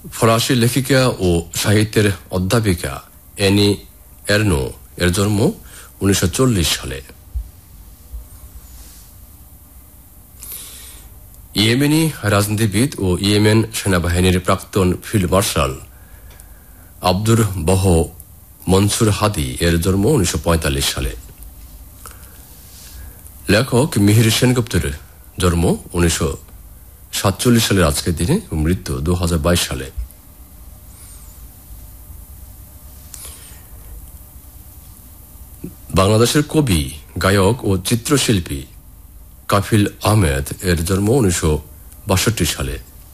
ফরাসি লেখিকা ও সাহিত্যের অধ্যাপিকা অ্যানি এর্নো এর জন্ম 1940 সালে। ইয়েমেনি রাজনীতিবিদ ও ইয়েমেন সেনাবাহিনীর প্রাক্তন ফিল্ড মার্শাল আব্দুর বহ মনসুর হাদি এর জন্ম 1945 সালে। লেখক মিহির সেনগুপ্তের জন্ম 1947 সালের আজকের দিনে, মৃত্যু 2022 সালে। বাংলাদেশের কবি, গায়ক ও চিত্রশিল্পী কাফিল আহমেদ এর জন্ম 1962 সালে।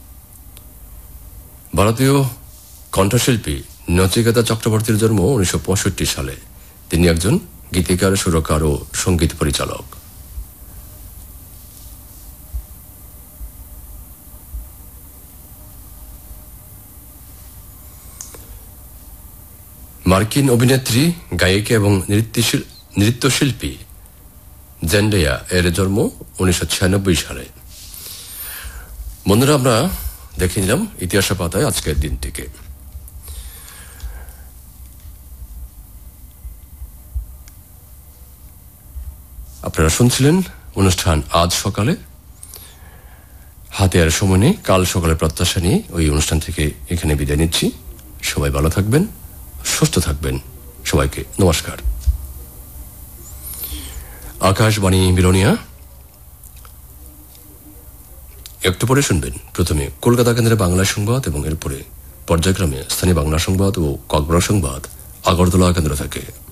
ভারতীয় কণ্ঠশিল্পী নচিকেতা চক্রবর্তীর জন্ম 1965 সালে। তিনি একজন গীতিকার, সুরকার ও সঙ্গীত পরিচালক। মার্কিন অভিনেত্রী, গায়িকা এবং নৃত্যশিল্পী জেন্ডেয়া এর জন্ম 1996 সালে। বন্ধুরা, আমরা দেখে নিলাম ইতিহাসের পাতায় আজকের দিনটিকে। আপনারা শুনছিলেন অনুষ্ঠান আজ সকালে। হাতে আর সময় নেই, কাল সকালে প্রত্যাশা নিয়ে ওই অনুষ্ঠান থেকে এখানে বিদায় নিচ্ছি। সবাই ভালো থাকবেন, সুস্থ থাকবেন। সবাইকে নমস্কার। আকাশবাণী বিলোনিয়া। একটু পরে শুনবেন প্রথমে কলকাতা কেন্দ্রের বাংলা সংবাদ এবং এরপরে পর্যায়ক্রমে স্থানীয় বাংলা সংবাদ ও কক্সবাজার সংবাদ আগরতলা কেন্দ্র থেকে।